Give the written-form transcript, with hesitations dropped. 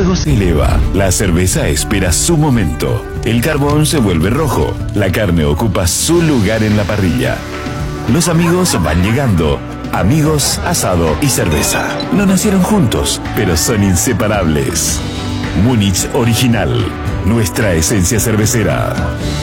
fuego se eleva, la cerveza espera su momento, el carbón se vuelve rojo, la carne ocupa su lugar en la parrilla. Los amigos van llegando. Amigos, asado y cerveza. No nacieron juntos, pero son inseparables. Múnich Original, nuestra esencia cervecera.